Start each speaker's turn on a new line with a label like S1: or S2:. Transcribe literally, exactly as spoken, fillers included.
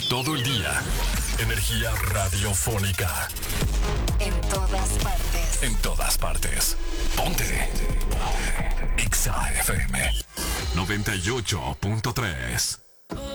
S1: Todo el día. Energía radiofónica.
S2: En todas partes.
S1: En todas partes. Ponte. Ponte. Exa F M noventa y ocho punto tres.